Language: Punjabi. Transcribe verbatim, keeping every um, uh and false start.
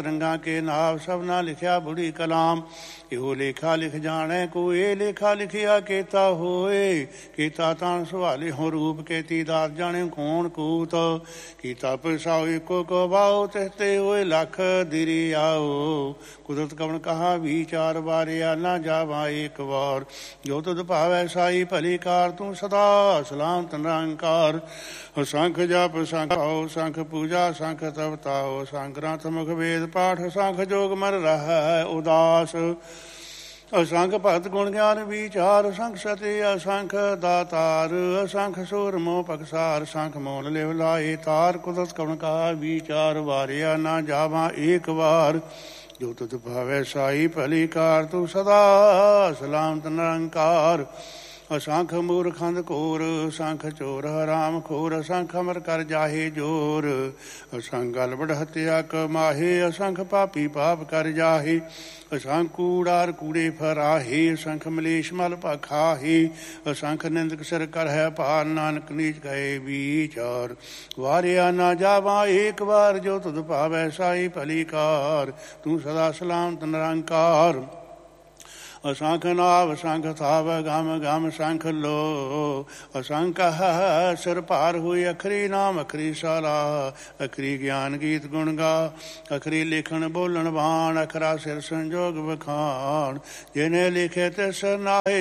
ਰੰਗਾ ਕੇ ਨਾਵ ਸਭਨਾ ਲਿਖਿਆ ਬੁੜੀ ਕਲਾਮ। ਇਹੋ ਲੇਖਾ ਲਿਖ ਜਾਣੈ ਕੋ ਇਹ ਲੇਖਾ ਲਿਖਿਆ ਕੀਤਾ ਹੋਏ। ਕੀਤਾ ਤਾਂ ਸੁਹਾਲੇ ਹੋ ਰੂਪ ਕੇਤੀ ਦਾਤ ਜਾਣੇ ਕੌਣ ਕੂਤ। ਕੀਤਾ ਪਸਾਓ ਇੱਕੋ ਕੋ ਬਾਓ ਤਹਤੇ ਹੋਏ ਲੱਖ ਦਿਰੀ ਆਓ। ਕੁਦਰਤ ਕਵਣ ਕਹਾ ਵਿਚਾਰ ਵਾਰਿਆ ਨਾ ਜਾਵਾ ਇੱਕ ਵਾਰ। ਜੋ ਤੁਧ ਭਾਵੈ ਸਾਈ ਭਲੀ ਕਾਰ ਤੂੰ ਸਦਾ ਸਲਾਮਤ ਨਿਰੰਕਾਰ। ਸੰਖ ਜਪ ਸੰਖ ਆਓ ਸੰਖ ਪੂਜਾ ਸੰਖ ਤਪਤਾਓ। ਸੰਖ ਗ੍ਰੰਥ ਮੁਖ ਵੇਦ ਪਾਠ ਸੰਖ ਜੋਗ ਮਨ ਰਹਿ ਉਦਾਸ। ਅਸੰਖ ਭਗਤ ਗੁਣ ਗਿਆਨ ਵਿਚਾਰ। ਸੰਖ ਸਤੀ ਅਸੰਖ ਦਾਤਾਰ। ਅਸੰਖ ਸੂਰ ਮੋਹ ਪਕਸਾਰ। ਸੰਖ ਮੋਲ ਲਿਵ ਲਾਏ ਤਾਰ। ਕੁਦਰਤ ਕਵਣ ਕਹਾ ਵਿਚਾਰ ਵਾਰਿਆ ਨਾ ਜਾਵਾ ਏਕ ਵਾਰ। ਜੋ ਤੁਧ ਭਾਵੈ ਸਾਈ ਭਲੀ ਕਾਰ ਤੂੰ ਸਦਾ ਸਲਾਮਤ ਨਿਰੰਕਾਰ। ਅਸੰਖ ਮੂਰਖੰਦ ਘੋਰ ਅਸੰਖ ਚੋਰ ਹਰਾਮ ਖੋਰ। ਅਸੰਖ ਅਮਰ ਕਰ ਜਾਹੇ ਜੋਰ। ਅਸੰਖ ਗਲਬੜ ਹੱਤਿਆ ਕਮਾਹੇ। ਅਸੰਖ ਪਾਪੀ ਪਾਪ ਕਰ ਜਾਹੇ। ਅਸੰਖ ਕੂੜਾਰ ਕੂੜੇ ਫਰਾਹੇ। ਅਸੰਖ ਮਲੇਸ਼ ਮਲ ਭਖਾਹੇ। ਅਸੰਖ ਨਿੰਦਕ ਸਿਰ ਕਰ ਹੈ ਭਾਰ। ਨਾਨਕ ਨੀਚ ਗਏ ਵਿਚਾਰ। ਵਾਰਿਆ ਨਾ ਜਾਵਾ ਏਕ ਵਾਰ। ਜੋ ਤੁਧ ਭਾਵੈ ਸਾਈ ਭਲੀ ਕਾਰ ਤੂੰ ਸਦਾ ਸਲਾਮਤ ਨਿਰੰਕਾਰ। ਅਸੰਖ ਨਾਵ ਸੰਖ ਥਾਵ ਗਮ ਗਮ ਸੰਖ ਲੋ। ਅਸੰਖ ਸਿਰ ਭਾਰ ਹੋਈ ਅਖਰੀ ਨਾਮ ਅਖਰੀ ਸਾਲਾ। ਅਖਰੀ ਗਿਆਨ ਗੀਤ ਗੁਣ ਗਾ। ਅਖਰੀ ਲਿਖਣ ਬੋਲਣ ਬਾਣ। ਅਖਰਾ ਸਿਰ ਸੰਜੋਗ ਵਖਾਣ। ਜਿਨੇ ਲਿਖੇ ਤਿਸ ਨਾਹੇ